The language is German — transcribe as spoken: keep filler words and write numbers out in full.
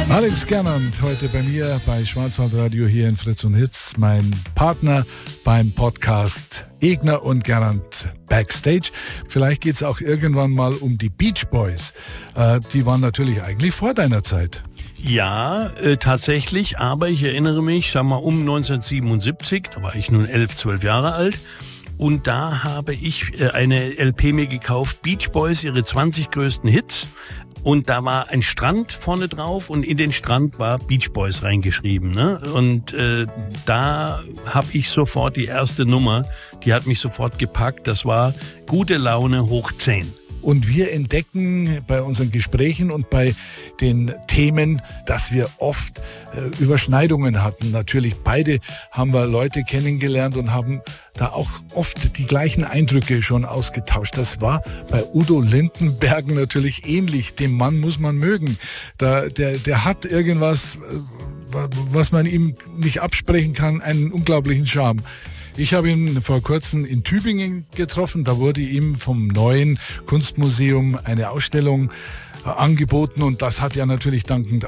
Alex Gernand heute bei mir bei Schwarzwaldradio hier in Fritz und Hitz, mein Partner beim Podcast Egner und Gernand Backstage. Vielleicht geht es auch irgendwann mal um die Beach Boys. Äh, die waren natürlich eigentlich vor deiner Zeit. Ja, äh, tatsächlich, aber ich erinnere mich, sag mal, um neunzehnhundertsiebenundsiebzig, da war ich nun elf, zwölf Jahre alt. Und da habe ich äh, eine L P mir gekauft, Beach Boys, ihre zwanzig größten Hits. Und da war ein Strand vorne drauf und in den Strand war Beach Boys reingeschrieben. Ne? Und äh, da habe ich sofort die erste Nummer, die hat mich sofort gepackt. Das war Gute Laune hoch zehn. Und wir entdecken bei unseren Gesprächen und bei den Themen, dass wir oft äh, Überschneidungen hatten. Natürlich, beide haben wir Leute kennengelernt und haben da auch oft die gleichen Eindrücke schon ausgetauscht. Das war bei Udo Lindenberg natürlich ähnlich. Den Mann muss man mögen. Da, der, der hat irgendwas, was man ihm nicht absprechen kann, einen unglaublichen Charme. Ich habe ihn vor kurzem in Tübingen getroffen. Da wurde ihm vom neuen Kunstmuseum eine Ausstellung angeboten und das hat ja natürlich dankend